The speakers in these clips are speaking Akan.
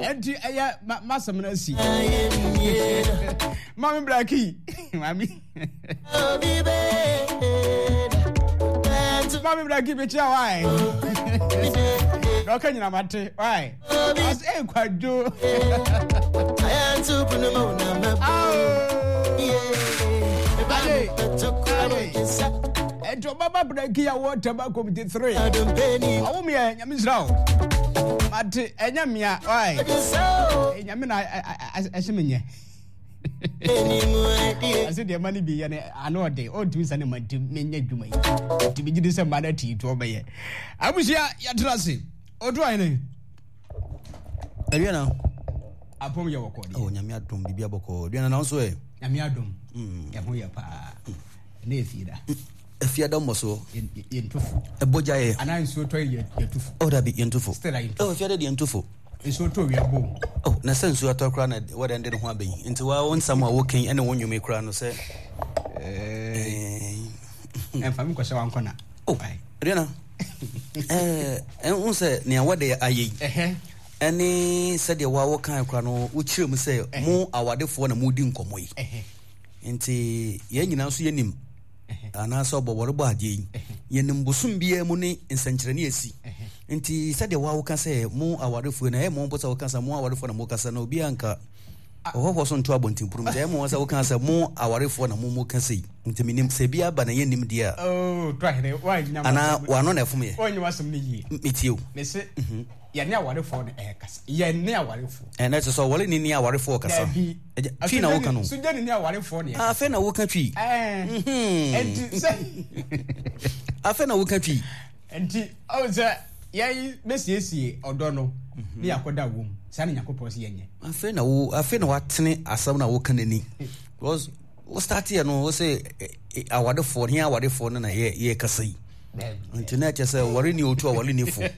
enti aya masam na si mami Blackie mami Mami Blackie be chia why no kan nyina mate why as kwadwo I to put no na Ejo baba Blackie ya water back committee 3 awu me nyamisrawo mate enyamia why enyamina asemenye I said the money be an anode or do some money to menya duma to be gidi some money to obey. I wish ya trust or do I know? Eliana upon your record. Oh, Yamiatum, Bibiaboko, Diana Nansway. Yamiadum, Yamoya pa, Nefida. A Fiadom was so in Tufu, a Bojae, and I'm so tired yet to oh, that be in Tufu. Still, oh, Fiaddy in Tufu. It's so true, we are born. Oh, na sense you are talking what ended one be into our own summer walking anyone you may cry no say. And for me, because I'm corner. Oh, Rihanna. And who said near what they are any said the wow kind of crano, which you say more our deaf one a mooding come way. Into yen now see him. And I saw what about ye. Yenim busum be money in Century. Nti said the wow can say more our roof when I am more but our cancer more our for a mocasa no bianca. Oh, was on trouble to improve them was our cancer more our roof for a momo can say. Into minim sebia banayanim dear. Oh, try why now? And I one on for me. When you was some me, meet you. They say, you're near what for the aircas. You're near what for. And that's all well in our focus. Fina Okano. So then near what for the I fena woka tree. And say, I fena woka tree. And oh, that. Yai Messi or Dono, near Koda womb, Sanny Yakopos Yen. I feel what Asana Wokanini was start here no say I want for here, what if for a year Cassi. Internet just a worry you to our linear for.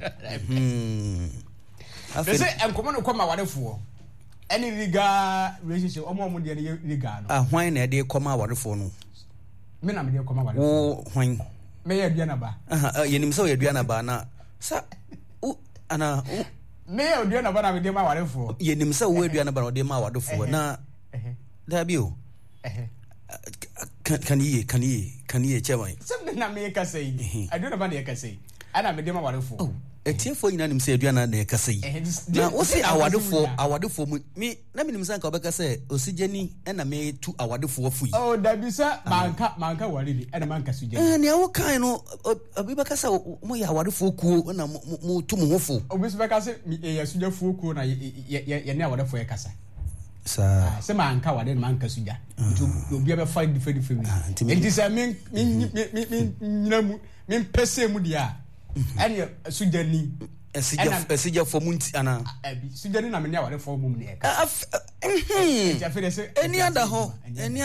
I say I'm coming to come out for any regard relationship or more than regard. Why a dear come out for no? Men, I'm dear come out. Oh, when Mayor Dianaba. Yenim so Dianaba. Sa ana me o dia na bana me dem awarefo yenim sa wo adua na bana o dem awadofo na da bio kan ye chairman some na me ka say adua na bana ye ka say ana me dem awarefo etiefo nyina nim sa adua na na ye ka say na wo se awadofo me na me nim sa nka obeka say osigeni na me tu awadofo afu yi da bi sa manka waridi na manka sugeni ne wo kan no obeka say mo ya awadofo kuo na mo tu mo hofo obi beka say ya sugefo kuo na ye ne awadofo ye kasa sa se manka wade manka suja obi be fight different it is me nyinamu me pese mu dia and sujani esija for munti ana sujani na me ne aware for mum ne any other ho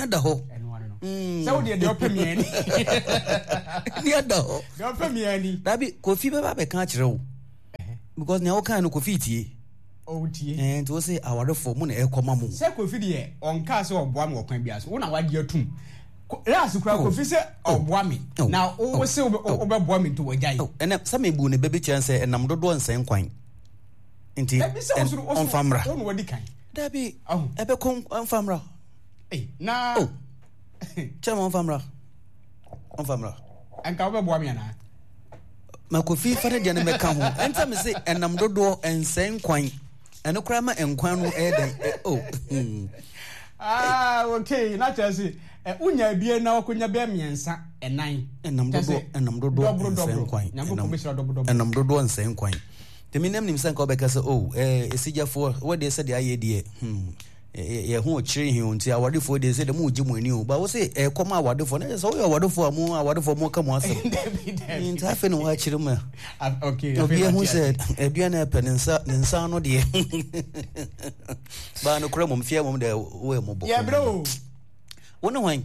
so de opemi ani any other ho de opemi ani dabi Kofi be ba be kan kire wo because ne wo kan no Kofi tie tie and to say aware for mu na e koma mu say Kofi de on ka say oboa me okwan bia so wo na wadi atum last kura Kofi say oboa me na wo say obeboa me to wajai and some me bu ne bebe chance enam dodo nsen kwan nti on famra on wadi kan dabi ebe kon on famra na chama on famra enka obeboa me na ma Kofi fare de ne meka ho enta me say enam dodo nsen kwan eno kura ma enkwan no den okay na chase unya bie na okonya be miensa enan enam dodo nsen kwan enam dodo nsen kwan teminem nim sanka obeka say esijafo we dey say dey aye dey ye hu chiri hi onti awadefo dey say dem uji mu ani o ba wo say come awadefo na say wo awadefo mu ka mu asem in ta fe no wa chiri ma okay obi hu say edua na penensa nensa no dey ba no kura mum fia mum dey wo mo bo yeah bro wona wan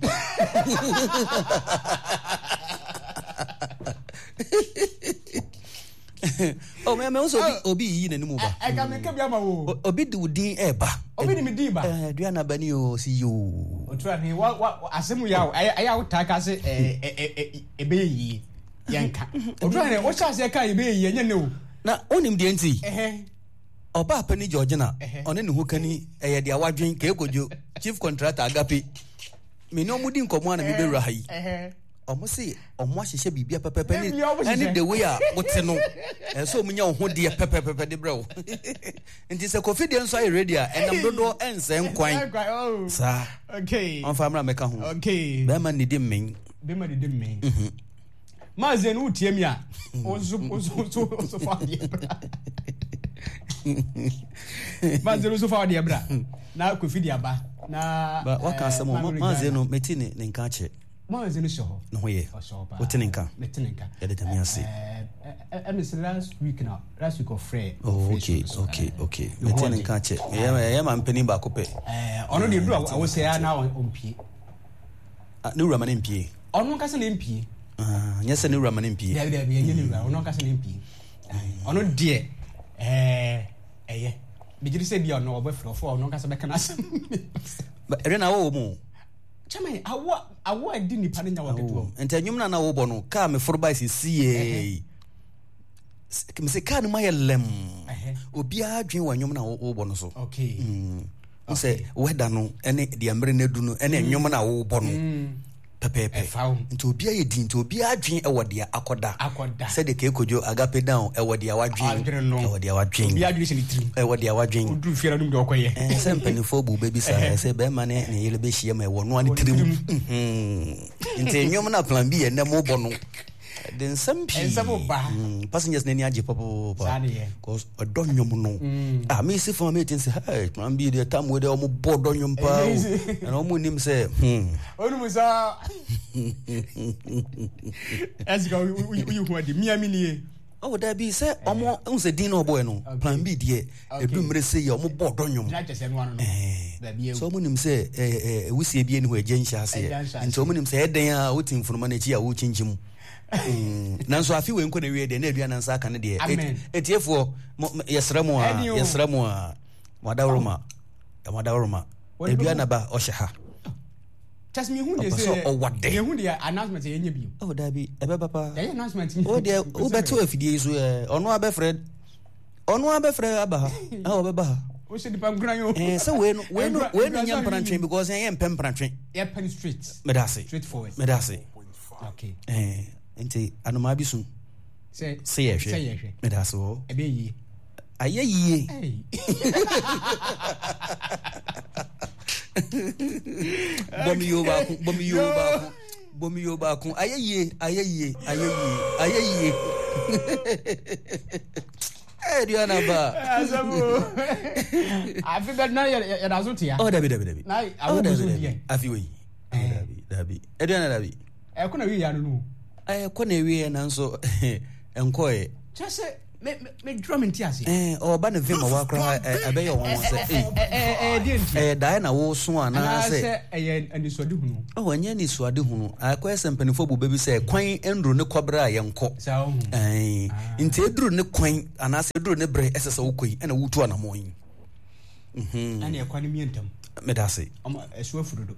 oh me also obi yi na nimu ba I can make bia ma wo obi di udin eba obi ni mi di ba dua na bani o si yo otua ni wa asemu ya aya uta ka se ebe yi yanka otua ni o cha se ka ebe yi nya ne o na onim de nti Oba Penny Georgina, on any who can a dia wadrin kekojo, chief contractor agape. Me no mudin come and be rahi. Almost say, almost she be a pepper penny, and the way what's no, and so many who dear pepper the bro. And it's a confidence I ready, and I'm no ends and quite. Oh, sir. Okay. On farmer make a home. Okay. Beman didn't mean. Beman didn't mean. Mazen Utimia. Also far. Mazen so far, dear bra. Now could feed your ba. Now, but what can some more Mazeno Metini in catch it? Mazeno show. No, yeah. What in Inca? Metininka. Let me see. Last week now. Last week of Frey. Oh, okay. Metininka catch it. Yeah, I'm penny back up. On the bro, I will say now on P. New Raman in P. On one cousin in P. Yes, a new Raman in P. There be a new Raman cousin in P. On no dear. Did you say be on no overflow for no cousin back? But then I will move. Chame, I what didn't pardon your work. And tell you na obono, come for by CA. Say, can my lem? Obia dream when you na obono so. Okay. Say, where dano, any the American do any human obono. Pepe found to be a dean to be a dream a dear Aquada. Said the Kekojo agape down a dear dream. A dear dream. We are using a dear dream. Do fear of the way. And some penny for babies. I say, Berman and you'll be she may 1 trim. Into a human plan B and no more bono. Then some passengers near Jipo, cause a donyon. I miss it for me to say, hey, man, be the time with the almost board on your power. And almost him say, almost as you want the Miami. Oh, that be said, almost a dinner boy, no, plan B, dear. A doom say, you're more board on your so many say, we see being where Jane shall say, and so many say, they are waiting for money, I will change him. Nanso afi we nkone wie de na adua nansa aka ne de etiefo yesramo madawroma adua na ba ohyeha just me hu de say me hu de announcement ye nya bi oh da bi ebe papa dey announcement oh de wo beto afidie so ono abefred aba ha o be ba ha o se dipam kran yo so we no nyam prantwen because ye mpem prantwen ye pen street medase straightforward medase okay Ente anoma bisu say yehwe me da so ebe yi ayeyi bomi yo ba kun ayeyi Diana ba azabu afi be na ya da so tia oh dabi na awu so die afi we dabi Diana dabi kuna wi ya no kona ewie na nso enkoe chese me drum ntiase o ba na vema wa kra abeyo won se dai na wo so ana se anisode hunu o anya anisode hunu akwa sempanifo bu bebi se kwan endro ne kwabra yenko nti edro ne kwan ana se edro ne bre esese wokoi na wutu ana moyin ana yakwa ne mientam medase esu afurudo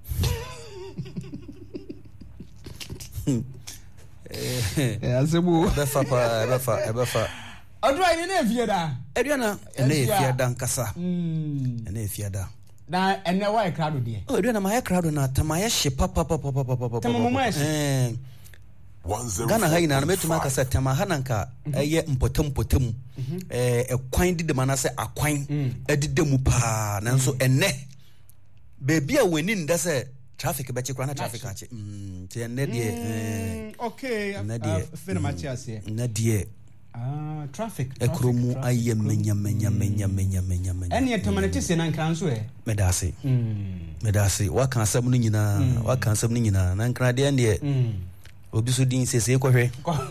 asebu befa odwa ni na efieda eduana na efieda nkasa na efieda na ene wa crowd de eduana ma crowd na tamaya hye papa tamama hye Gana haina na metuma kasa tema hananka eye mpotem ekwan dide manase akwan edide mu pa nanso ene baby a weni nda se traffic be chekwa na traffic ache te ne de okay fena machi ase na de traffic ekromu aye menya ene temanete se na nkran so medase wa kan asem no nyina na nkran de ene obi so din sese kohwe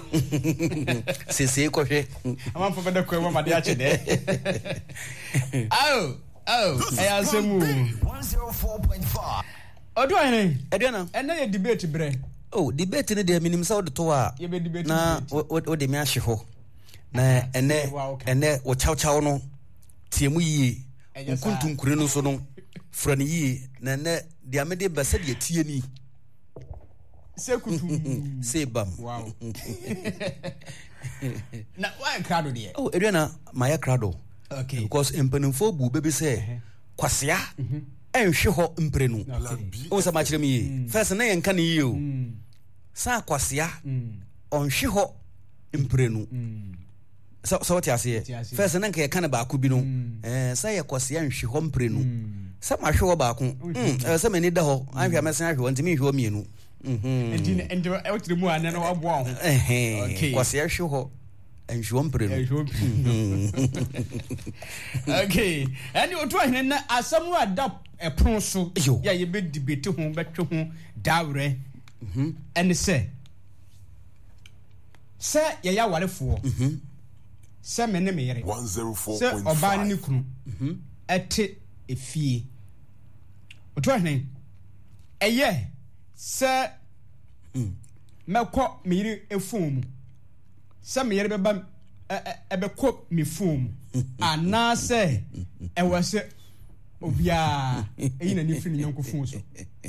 amam fa da kwa ma de ache de asemu 104.5 odo ene eduana ene ye debate bre debate ne de minim sa odo to a na o de mi ahye ho na ene wo chaw no tiemu yie nkuntunkure no so no fra ne yie na ne de amede ba se de tie ni sekutu sebam wow na why crowd there eduana my crowd Okay. Because empanimfo bu baby say kwasea enhwe ho mprenu. O sa ma kire me first na yen kan yi o. Sa kwasea onhwe ho mprenu. So what you say? First na kan kan ba ku bi no. Sa ye kwasea enhwe ho mprenu. Sa ma hwe ho ba ku. Sa me ni da ho. Anhwe amesan ahwe ntimi hwe ho mienu. And the mu ana no abo ho. Okay. Kwasea hwe ho enhwe mprenu. Okay. And otu ahene na asamu ada epon so ya ye be debate ho betwe ho dawre. And say ye ya warefo. Se me ne me yere 104.5 se oba ni kunu ete efie otu ahene eye se mekọ me yere efom se me yere beba ebekọ me fom ana se ewase obia eyi na ni firi nyanko fon so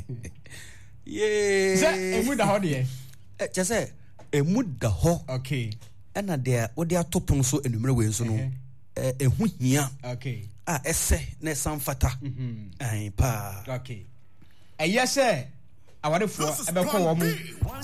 yeah se emu da ho de je se emu da ho. Okay. Ena de wo de atopon so enumere we so no ehu hia. Okay. Ese na sanfata ai pa. Okay. Eye awadefo ebekọ wo mu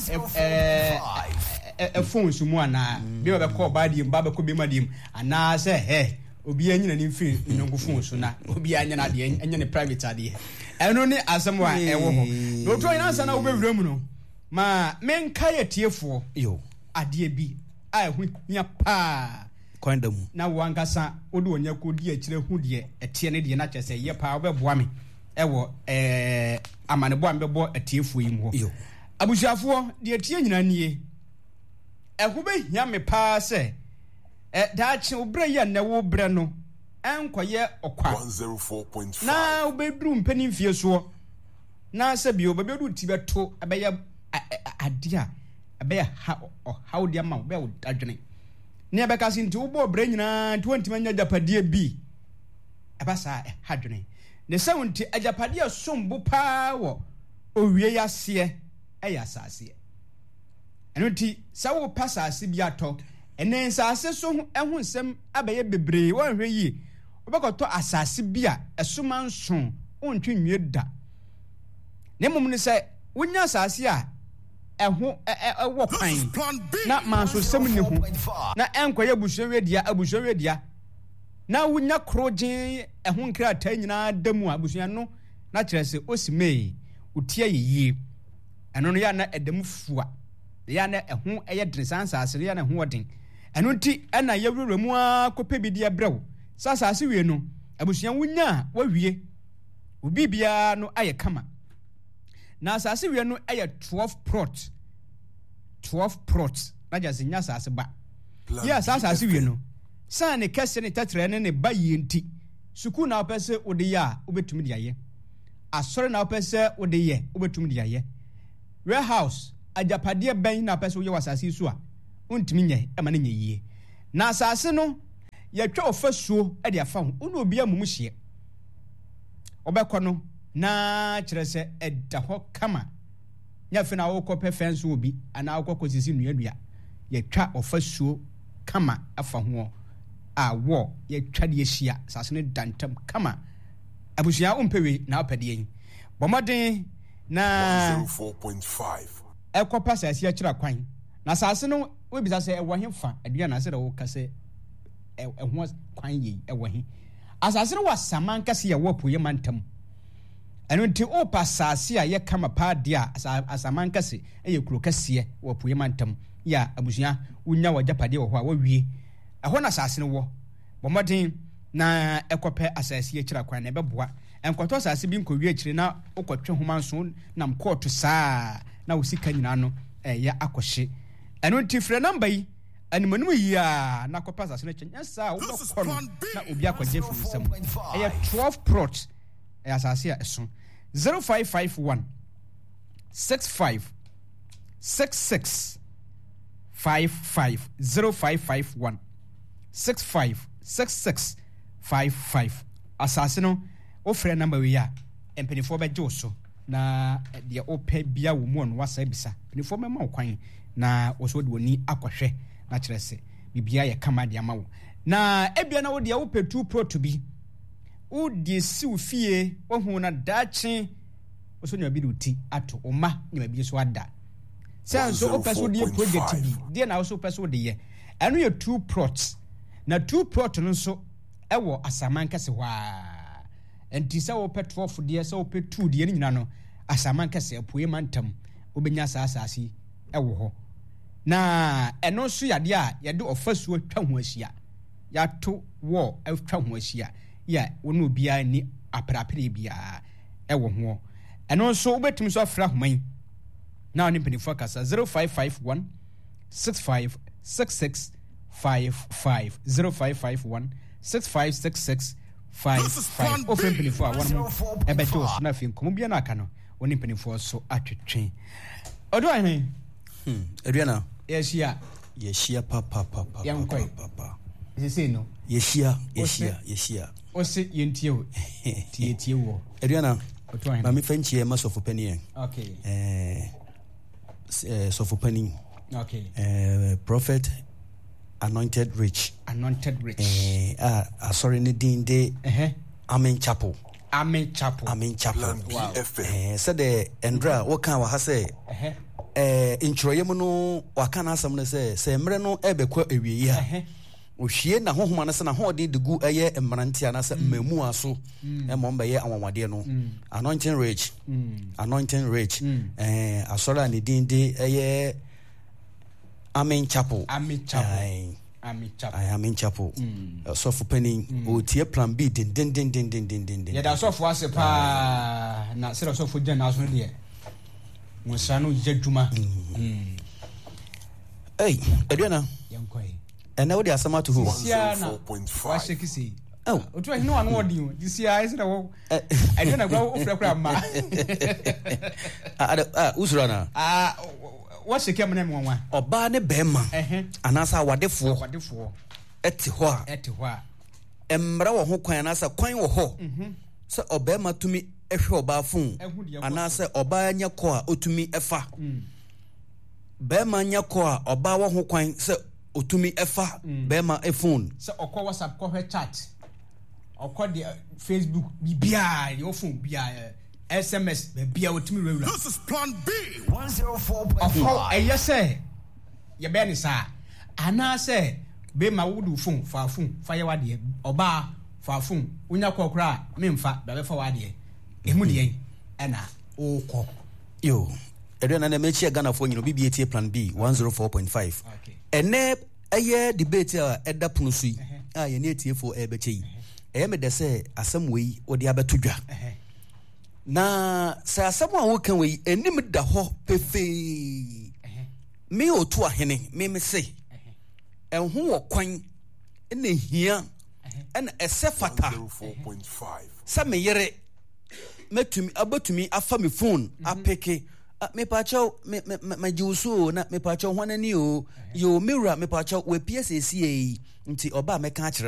phone su mu ana bi obekọ baadie mba bekọ bi madiem ana se obi anyina ni mfi nyongo phone so na obi anyina de anya ne private ade eno ne asem wa ewo ho no to ina sana wo bewura mu no ma menka ye tiefo yo ade bi hu hia pa kwanda mu na wankasa wo de onya ko di akire hu de etie ne de na kyese ye pa wo beboa me ewo amanebo ambebo atiefo yi mu ho abusuafo de etie nyina nie ehu be hia me pa se daachi obra ya na wo bra no enkoye okwa 104.5 na obedru mpani mfie so na se bi obedu tibeto abeya adia abeya how dia ma be adwene ne abeka sinti wo bo bra nyina 20 manya japadie bi abasa hadwene ne sawunti ajapadie sombo pa wo owie yase asase enoti sawo pasase bi ato enen sase so ehu nsem abaye bebre wo hwe yi obekoto asase bi a esoma nson ontwe nwie da ne mum ne se wonya asase a eho wo kwan na manso sem ne hu na enkoye abusuwe dia na wonya krogen eho nkrata nyina damu abusua no na kire se osimei utie yiyi eno no ya na edem fua ya na eho eye dresansa asere ya na ho odin eno nti ena yewrere mu akope bidia brew sasase wie no abusua wonya wawie obibia no aye kama na asase wie no aye 12 plot na jase nya asase ba ya asase wie no sa ne kese ne tetre ne ba yenti suku na opese ode ya obetumi dia ye asore na opese ode ye obetumi dia ye warehouse ajapade ben na opese wo ye wasase su a untimi nye ema ne nye yie na asase no ye twa ofasuo e de afa ho unu obi amum hye obekọ no na kire se edda ho kama nya fe na wo kope fence obi ana wo kokosisi nuadua ye twa ofasuo kama afa ho awo ye twa de hia asase ne dantam kama abusia umpewe na opede yin bomoden na 104.5 ekopa sase ya kira kwan na asase no we bisa se ewo hefa adua na se wo kase eho kwan yi ewo he asase no wasaman kase ya wo poye mantam eno nti o pasase a ye kama pa dia asaman kase eye kuro kase wo poye mantam ya abusia unya wajapade wo ho a wawie eho na asase no wo bomoden na ekope asase ya kira kwan na beboa enkoto asase bi nkowie kire na okotwe homanso na mkoto saa na usika nyina no ya akohye eno nti frɛ number yi animanum yi a na kopa asase no kyenya saa wo kono na obi akɔgye fu nsam 12 plot asase a ɛso 0551 65 66 55 0551 65 66 55 asase no o frɛ number yi a empenifo bɛgye wo so na de opɛ bia wo mu no wasa bisa penifo mema wo kwan na oso de woni akɔhwɛ na kyerɛ se bibia yɛ kama de ama wo na ebia na wo de wo petu pro to bi wo de siw fie wo hu na dache wo so nya bi do ti ato oma nya bi so ada sense wo pese wo de project bi de na wo so pese wo de ye eno ye 2 plots na 2 plot no so ewo asaman kase hwa enti se wo petrol fo de se wo petu de ni nyina no asaman kase apoe mantam obenya asasi ewo ho na eno so yade a yade ofasuo twa ho ahia yato wo atwa ho ahia ya wono bia ni aprapre bia ewo ho eno so obetum so afra homan na oni penifo kasa 0551 6566 55 0551 656655 open penifo a wono ebeto so na fin komo bia na aka no oni penifo so atwetwe odo ahen Adriana yeshia papa say no yeshia ose yentie wo tie wo Adriana na me fanchie masofo pani okay sofo pani okay prophet anointed rich sorry ni din de Amen Chapel wow said the Andra what kan wa ha say introyem no waka na asam no se mre no ebekwa ewie ya ohwie na hohoma no se na ho de gu eye emranti ana se mamu aso emom be ye anwawade no anointing rich asora ne din de eye Amen Chapel so for penny o tie plan B din ya da so for asepa na se so for jana so de Musano Jejuma. Hey, Adriana. Yankoi. And now they are some to who? 104.5. Oh, do I know an audio? This year I said, I don't know if grandma. Usrana. What's the camera one? Or Barney Bema. And as I what for Etihua. Embra who can answer coin or ho. So Obama to me. Ehwe oba fun anase oba nya ko a otumi efa be ma nya ko a oba wo ho kwan se otumi efa be ma phone se okọ WhatsApp ko he chat okọ de Facebook bibia your phone bia SMS bia otumi rewura. This is plan B 104.5 okọ eyese ye be ni sa anase be ma wudu phone fa ye wade oba fa phone unya ko kra memfa be fa wade emu de ana okọ yo Adriana na mechi Ghana for nyino BBA plan B 104.5 ene eye debate a eda pono sui a ye ne tie for ebechi me de se asem wei odi abetodwa na se asem a wo kan wei enim da ho pefe me otu ahene me se enho wo kwan ene hia ene esefata 104.5 sa me yere metumi abatumi afa me phone apeke me pacho me jusu na me pacho hwanani o yo mirror me pacho we PSACA nti oba me ka